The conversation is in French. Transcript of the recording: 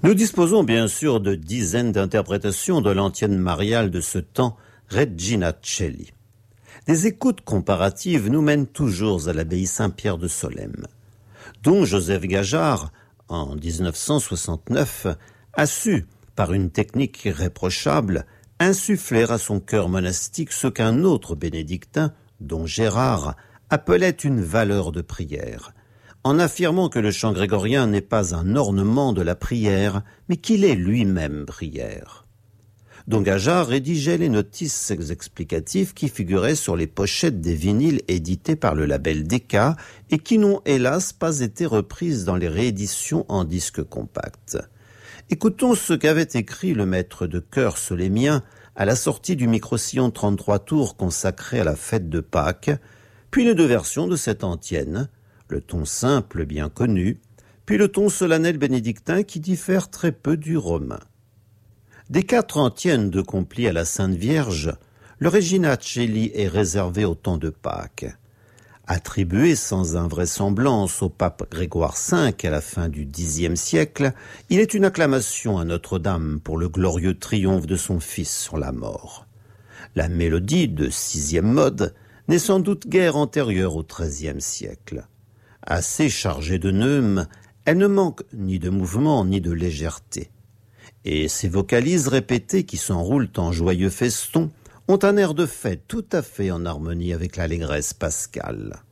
Nous disposons bien sûr de dizaines d'interprétations de l'antienne mariale de ce temps, Regina Coeli. Des écoutes comparatives nous mènent toujours à l'abbaye Saint-Pierre de Solesmes, dont Joseph Gajard, en 1969, a su, par une technique irréprochable, insuffler à son cœur monastique ce qu'un autre bénédictin, dont Gérard, appelait une valeur de prière, en affirmant que le chant grégorien n'est pas un ornement de la prière, mais qu'il est lui-même prière. Don Gajard rédigeait les notices explicatifs qui figuraient sur les pochettes des vinyles édités par le label Decca et qui n'ont hélas pas été reprises dans les rééditions en disque compact. Écoutons ce qu'avait écrit le maître de chœur solémien à la sortie du micro-sillon 33 tours consacré à la fête de Pâques, puis les deux versions de cette antienne, le ton simple bien connu, puis le ton solennel bénédictin qui diffère très peu du romain. Des 4 antiennes de complis à la Sainte Vierge, le Regina Coeli est réservé au temps de Pâques. Attribué sans invraisemblance au pape Grégoire V à la fin du Xe siècle, il est une acclamation à Notre-Dame pour le glorieux triomphe de son fils sur la mort. La mélodie de 6e mode n'est sans doute guère antérieure au XIIIe siècle. Assez chargée de neumes, elle ne manque ni de mouvement ni de légèreté. Et ses vocalises répétées qui s'enroulent en joyeux festons ont un air de fête tout à fait en harmonie avec l'allégresse pascale.